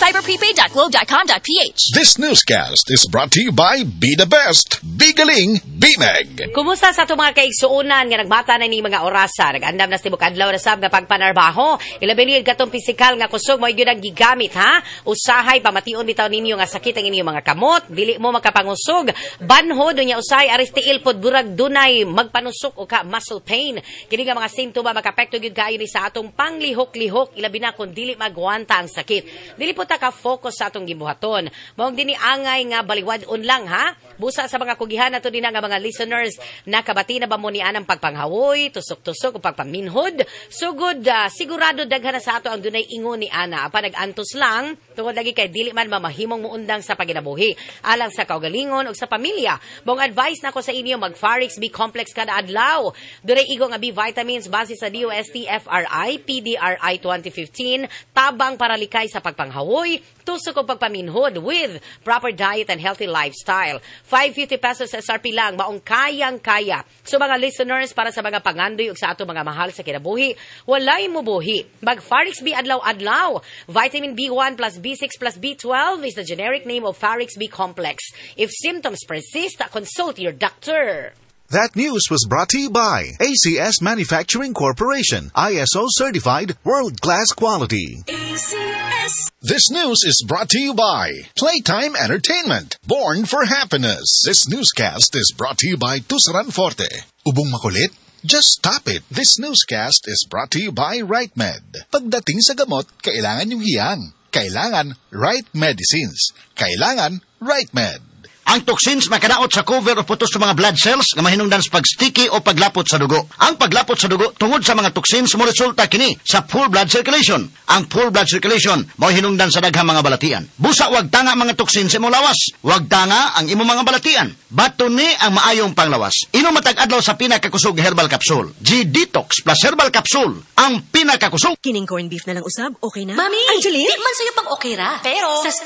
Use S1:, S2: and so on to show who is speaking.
S1: cyberprepaid.globe.com.ph.
S2: This newscast is brought to you by Be the Best, Bigaling, Bimeg.
S3: Kumusta sa itong mga kaigsuunan nga nagmata na ni mga orasa? Nag-andam na stibok adlaw na sab nga pagpanarbaho. Ilabinil katong pisikal nga kusog mo yun ang gigamit, ha? Usahay, pamation bitaw ninyo nga sakit ang inyong mga kamot. Dili mo makapangusog. Banhod, dunya usahay, aristiil pod burag dunay magpanusok o ka muscle pain. Kini nga mga simptoma makapekto gyud kayo ni sa atong panglihok-lihok. Ilabi na kung dili magwanta ang sakit. Dili po ta ka-focus sa atong gibuhaton. Maong dini angay nga baliwad-on lang, ha? Busa sa mga kugihan nato din nga mga listeners, nakabati na ba mo ni anang pagpanghawoy, tusok-tusok o pagpaminhod? Sugod, sigurado daghan na sa ato ang dunay ingon ni ana. Apa nag-antos lang, tungod lagi kay dili man mamahimong muundang sa paginabuhi, alang sa kaugalingon o sa pamilya. Mong advice na ko sa inyo, mag-Farix B complex kada adlaw. Dunay igo nga B vitamins base sa DOST FRI PDRI 2015, tabang para likay sa pagpanghawoy, tusok o pagpaminhod with proper diet and healthy lifestyle. 550 pesos SRP lang, maong kayang-kaya. So mga listeners, para sa mga pangandoy o sa ato mga mahal sa kinabuhi, walay mo buhi. Mag-Farix B adlaw-adlaw. Vitamin B1 plus B6 plus B12 is the generic name of Farix B complex. If symptoms persist, consult your doctor.
S4: That news was brought to you by ACS Manufacturing Corporation, ISO certified world-class quality.
S1: ACS.
S2: This news is brought to you by Playtime Entertainment, born for happiness. This newscast is brought to you by Tusaran Forte. Ubong makulit? Just stop it. This newscast is brought to you by RightMed. Pagdating sa gamot, kailangan yung hiyang. Kailangan Right Medicines. Kailangan RightMed.
S5: Ang toxins makadaot sa cover o putos sa mga blood cells nga mahinungdan sa pag-sticky o paglapot sa dugo. Ang paglapot sa dugo tungod sa mga toxins mo resulta kini sa full blood circulation. Ang full blood circulation mo hinungdan sa daghang mga balatian. Busa wag tanga mga toxins sa imong lawas. Wag tanga ang imong mga balatian. Baton ni ang maayong panglawas. Inom matag adlaw sa pinakakusog herbal capsule. G-Detox plus herbal capsule. Ang pinakakusog.
S6: Kining corned beef na lang usab, okay na?
S1: Mami,
S6: Angeline?
S1: di man sa'yo pang okay ra. Pero, sa